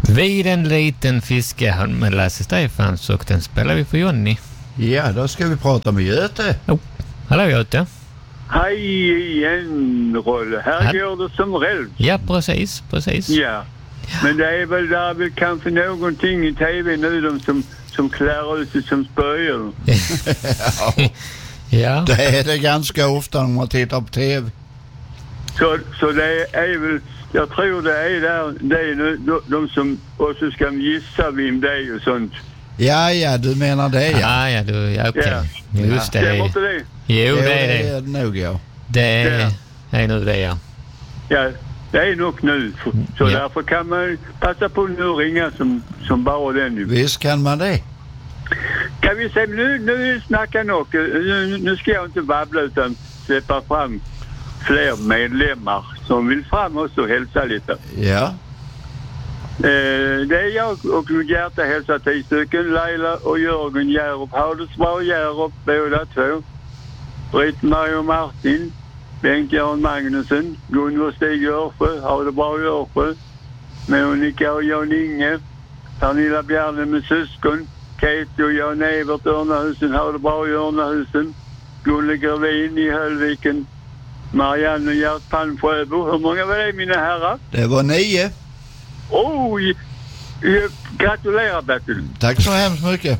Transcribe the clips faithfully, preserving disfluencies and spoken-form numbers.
Vid en liten fiske med Lasse Stefans och den spelar vi för Jonny. Ja, då ska vi prata med Göte. Oh. Hallå Göte. Hej igen, Rolle. Här Hall- går det som räls. Ja, precis, precis. Ja. Men det är väl där väl kanske någonting i tv nu de som, som klär ut sig som spöjor. Ja. Ja. Det är det ganska ofta när man tittar på tv. Så, så det är väl, jag tror det är där, det är nu, de, de som också ska gissa vem det är och sånt. Ja, ja, du menar det, ja. Ja, ja, du, ja, okej. Ja. Just det. Stämmer inte det? Jo, det är det. det. är det nog, ja. Det är, Ja. är nu det, ja. Ja, det är nog nu. Så Ja. därför kan man passa på nu och ringa som, som bara den nu. Visst kan man det. Kan vi se, nu, nu snackar nog, nu, nu ska jag inte babbla utan släppa fram fler medlemmar som vill fram också och hälsa lite. Ja. Eh, det är jag och Gerta hälsar tio stycken, Laila och Jörgen Järup. Har det bra Järup, båda två. Britt-Marie och Martin, Bengt-Göran Magnusson, Gunnar Stig Görsjö, har det bra Görsjö. Monica och Jan Inge, Pernilla Bjarne med syskon, Kate och Jan Evert Örnahusen, har det bra i Örnahusen. Gulle Gerlin i Höllviken, Marianne och Gert Palm Sjöbo. Hur många var det, mina herrar? Det var nio. Oj! Oh, gratulerar, Bertil. Tack så hemskt mycket.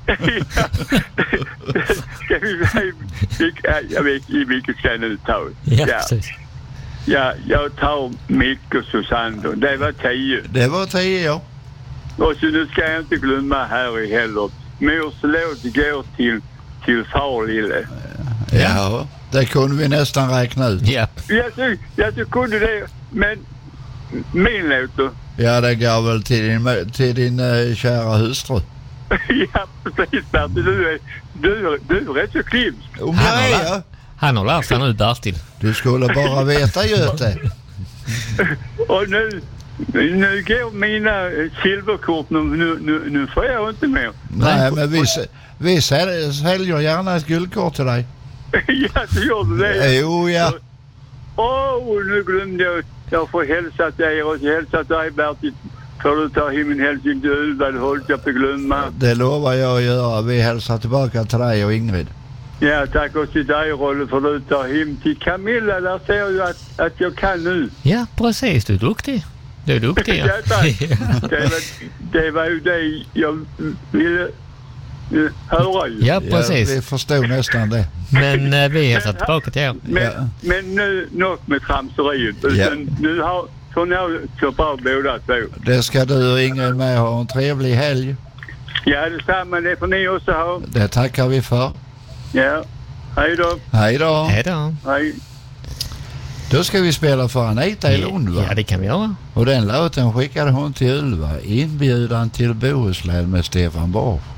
Ska vi vilka, jag vet inte vilket ska jag nu ta. Ja, precis. Ja, jag tar Micke och Susanne. Det var tio. Det var tio, ja. Och så nu ska jag inte glömma här i heller. Mors låt går till, till far lille. Ja, det kunde vi nästan räkna ut. Ja. Jag så, jag så kunde det, men min låt då? Ja, det går väl till din, till din uh, kära hustru. Ja, precis, Bertil. Du är, du, du är rätt så klipsk. Oh, Han ja, har, ja. han har lärt sig nu, Bertil. Du skulle bara veta, Göte. Och nu, nu går mina silverkort, nu, nu, nu, nu får jag inte mer. Nej, men vi, vi säl- säljer gärna ett guldkort till dig. Ja, så gör du det. Jo, ja. Åh, oh, nu glömde jag. Jag får hälsa till er och hälsa till dig, Bertil. Får du ta hem en hälsning till Ulva, det håller jag på att glömma. Det lovar jag att göra. Vi hälsar tillbaka till dig och Ingrid. Ja, tack också till dig, Rolle, för du tar hem till Camilla. Där ser jag att, att jag kan nu. Ja, precis. Du är duktig. Du är duktig, ja. Ja, tack. Det var, det var ju det jag ville uh, höra ju. Ja, Ja, precis. vi förstod nästan det. Men eh, vi hälsar tillbaka till er. Men, Ja. men nu, något med tramseriet. Ja. Utan nu har, så nu har så bra båda två. Det ska du och Ingrid med ha en trevlig helg. Ja, detsamma. Det får ni också ha. Det tackar vi för. Ja, hej då. Hej då. Hej då. Hej. Då ska vi spela för Anita i Lund, va? Ja, det kan vi göra. Och den låten skickade hon till Ulva. Inbjudan till Bohuslän med Stefan Borsch.